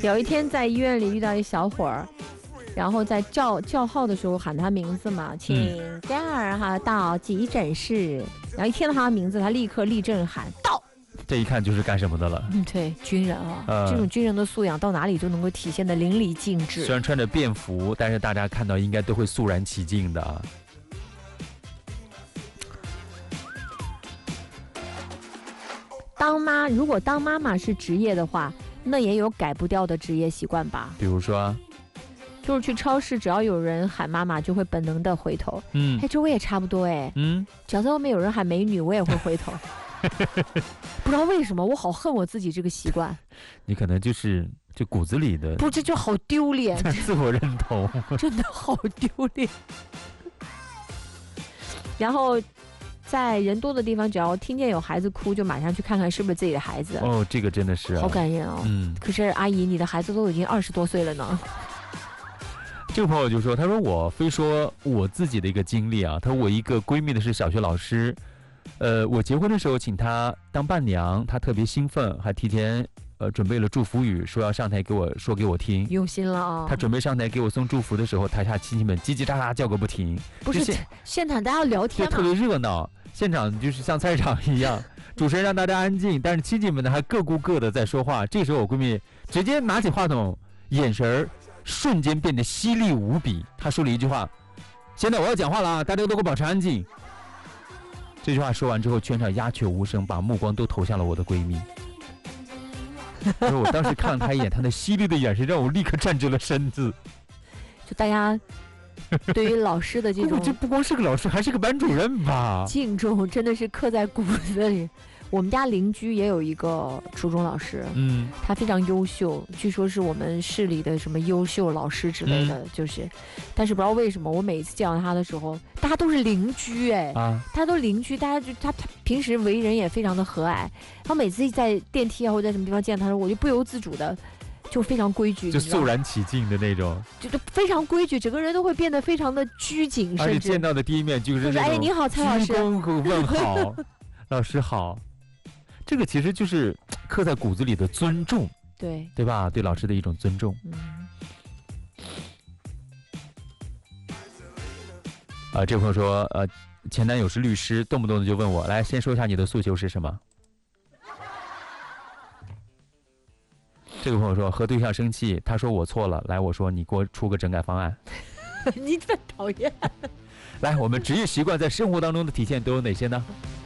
有一天在医院里遇到一小伙儿，然后在叫号的时候喊他名字嘛，请第二号到急诊室。然后一听到他的名字，他立刻立正喊到。 这一看就是干什么的了。 对，军人啊，这种军人的素养到哪里就能够体现得淋漓尽致。 虽然穿着便服，但是大家看到应该都会肃然起敬的啊。 如果当妈妈是职业的话，那也有改不掉的职业习惯吧？ 比如说， 就是去超市，只要有人喊妈妈，就会本能的回头。这我也差不多哎。只要在外面有人喊美女，我也会回头。不知道为什么，我好恨我自己这个习惯。 你可能就骨子里的， 不，这就好丢脸， 自我认同， 真的好丢脸。然后在人多的地方，只要听见有孩子哭，就马上去看看是不是自己的孩子。 哦，这个真的是、 好感人哦。可是阿姨，你的孩子都已经20多岁了呢。 这个朋友就说，他说我非说我自己的一个经历啊，他说我一个闺蜜的是小学老师。我结婚的时候请她当伴娘，她特别兴奋，还提前准备了祝福语，说要上台说给我听， 用心了啊！ 她准备上台给我送祝福的时候，台下亲戚们叽叽喳喳叫个不停。 不是现场大家聊天嘛， 特别热闹，现场就是像菜市场一样，主持人让大家安静，但是亲戚们呢还各顾各的在说话。这时候我闺蜜直接拿起话筒，眼神瞬间变得犀利无比。她说了一句话：“现在我要讲话了啊，大家都给我保持安静。”这句话说完之后，全场鸦雀无声，把目光都投向了我的闺蜜。而我当时看了她一眼，她那犀利的眼神让我立刻站直了身子。 就大家对于老师的这种， 这不光是个老师，还是个班主任吧？ 敬重真的是刻在骨子里。我们家邻居也有一个初中老师，他非常优秀，据说是我们市里的什么优秀老师之类的，但是不知道为什么，我每次见到他的时候，大家都是邻居他都邻居，大家他平时为人也非常的和蔼，他每次在电梯啊或者在什么地方见他，我就不由自主的就非常规矩， 就肃然起敬的那种， 就非常规矩，整个人都会变得非常的拘谨， 而且见到的第一面就是哎，你好，蔡老师， 鞠躬和问好，老师好。这个其实就是刻在骨子里的尊重，对吧？对老师的一种尊重。这个朋友说，前男友是律师，动不动的就问我，来先说一下你的诉求是什么？这个朋友说和对象生气，他说我错了，来我说你给我出个整改方案。 你真讨厌。 来，我们职业习惯在生活当中的体现都有哪些呢？